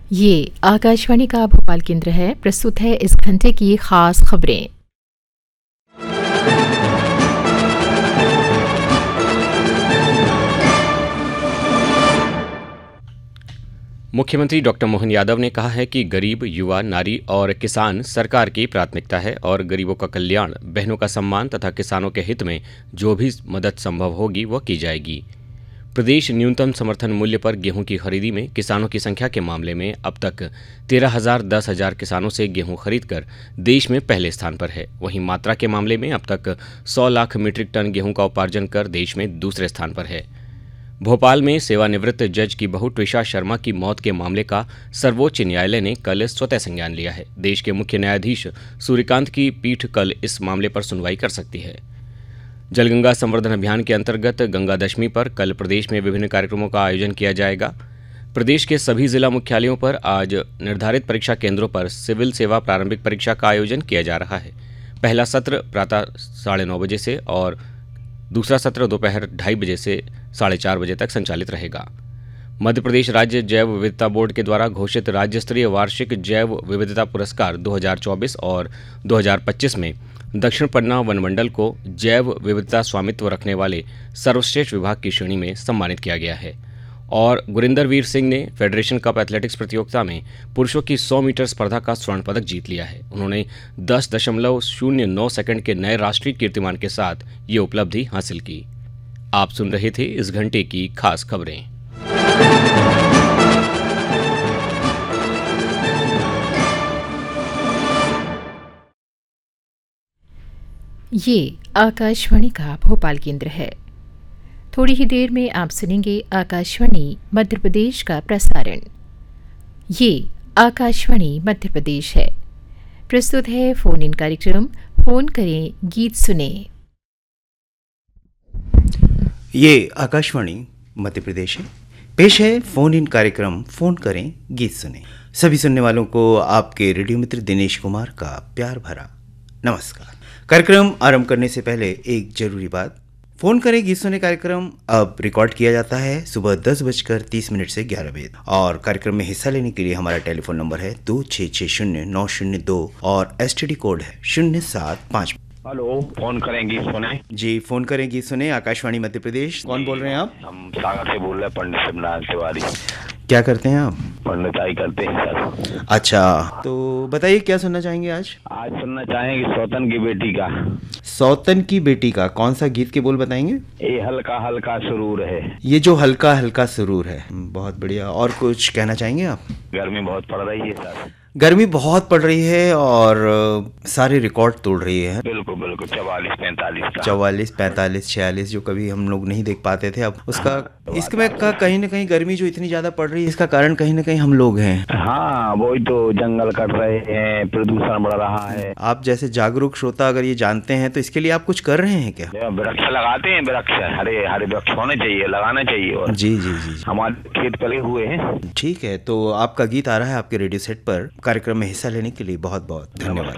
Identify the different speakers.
Speaker 1: ये आकाशवाणी का भोपाल केंद्र है। प्रस्तुत है इस घंटे की खास खबरें।
Speaker 2: मुख्यमंत्री डॉक्टर मोहन यादव ने कहा है कि गरीब, युवा, नारी और किसान सरकार की प्राथमिकता है और गरीबों का कल्याण, बहनों का सम्मान तथा किसानों के हित में जो भी मदद संभव होगी वह की जाएगी। प्रदेश न्यूनतम समर्थन मूल्य पर गेहूं की खरीदी में किसानों की संख्या के मामले में अब तक 13,000-10,000 किसानों से गेहूं खरीदकर देश में पहले स्थान पर है। वहीं मात्रा के मामले में अब तक 100 लाख मीट्रिक टन गेहूं का उपार्जन कर देश में दूसरे स्थान पर है। भोपाल में सेवानिवृत्त जज की बहू ट्विशा शर्मा की मौत के मामले का सर्वोच्च न्यायालय ने कल स्वतः संज्ञान लिया है। देश के मुख्य न्यायाधीश सूर्यकांत की पीठ कल इस मामले पर सुनवाई कर सकती है। जलगंगा संवर्धन अभियान के अंतर्गत गंगा दशमी पर कल प्रदेश में विभिन्न कार्यक्रमों का आयोजन किया जाएगा। प्रदेश के सभी जिला मुख्यालयों पर आज निर्धारित परीक्षा केंद्रों पर सिविल सेवा प्रारंभिक परीक्षा का आयोजन किया जा रहा है। पहला सत्र प्रातः 9:30 बजे से और दूसरा सत्र दोपहर 2:30 बजे से 4:30 बजे तक संचालित रहेगा। मध्य प्रदेश राज्य जैव विविधता बोर्ड के द्वारा घोषित राज्य स्तरीय वार्षिक जैव विविधता पुरस्कार 2024 और 2025 में दक्षिण पन्ना वनमंडल को जैव विविधता स्वामित्व रखने वाले सर्वश्रेष्ठ विभाग की श्रेणी में सम्मानित किया गया है। और गुरिंदर वीर सिंह ने फेडरेशन कप एथलेटिक्स प्रतियोगिता में पुरुषों की 100 मीटर स्पर्धा का स्वर्ण पदक जीत लिया है। उन्होंने 10.09 सेकंड के नए राष्ट्रीय कीर्तिमान के साथ ये उपलब्धि हासिल की। आप सुन रहे थे इस घंटे की खास खबरें।
Speaker 1: ये आकाशवाणी का भोपाल केंद्र है। थोड़ी ही देर में आप सुनेंगे आकाशवाणी मध्य प्रदेश का प्रसारण। ये आकाशवाणी मध्य प्रदेश है। प्रस्तुत है फोन इन कार्यक्रम फोन करें गीत सुने।
Speaker 3: ये आकाशवाणी मध्य प्रदेश है। पेश है फोन इन कार्यक्रम फोन करें गीत सुने। सभी सुनने वालों को आपके रेडियो मित्र दिनेश कुमार का प्यार भरा नमस्कार। कार्यक्रम आरंभ करने से पहले एक जरूरी बात। फोन करें गीत सुने कार्यक्रम अब रिकॉर्ड किया जाता है सुबह 10:30 से 11 बजे और कार्यक्रम में हिस्सा लेने के लिए हमारा टेलीफोन नंबर है 2660-902 और एसटीडी कोड है 075।
Speaker 4: हेलो, फोन करें गीत सुने।
Speaker 3: जी, फोन करें गीत सुने, आकाशवाणी मध्य प्रदेश। कौन बोल रहे हैं आप?
Speaker 4: हम सागर से बोल रहे हैं, पंडित शिवनारायण तिवारी।
Speaker 3: क्या करते हैं आप?
Speaker 4: पंडिताई करते हैं सर।
Speaker 3: अच्छा, तो बताइए क्या सुनना चाहेंगे आज?
Speaker 4: आज सुनना चाहेंगे सौतन की बेटी का।
Speaker 3: सौतन की बेटी का कौन सा गीत के बोल बताएंगे?
Speaker 4: ये हल्का हल्का सुरूर है।
Speaker 3: ये जो हल्का हल्का सुरूर है, बहुत बढ़िया। और कुछ कहना चाहेंगे आप?
Speaker 4: गर्मी बहुत पड़ रही है सर।
Speaker 3: गर्मी बहुत पड़ रही है और सारे रिकॉर्ड तोड़ रही है।
Speaker 4: बिल्कुल बिल्कुल, 44-45 का।
Speaker 3: 44, 45, 46 जो कभी हम लोग नहीं देख पाते थे, अब उसका इसमें का कहीं ना कहीं गर्मी जो इतनी ज्यादा पड़ रही है, इसका कारण कहीं ना कहीं हम लोग हैं।
Speaker 4: हाँ, वही तो, जंगल कट रहे हैं, प्रदूषण बढ़ रहा है।
Speaker 3: आप जैसे जागरूक श्रोता अगर ये जानते हैं तो इसके लिए आप कुछ कर रहे हैं क्या?
Speaker 4: वृक्ष लगाते हैं, वृक्ष हरे हरे वृक्ष होने चाहिए, लगाना चाहिए। और
Speaker 3: जी जी जी,
Speaker 4: हमारे खेत पले हुए हैं।
Speaker 3: ठीक है, तो आपका गीत आ रहा है आपके रेडियो सेट पर। कार्यक्रम में हिस्सा लेने के लिए बहुत बहुत धन्यवाद।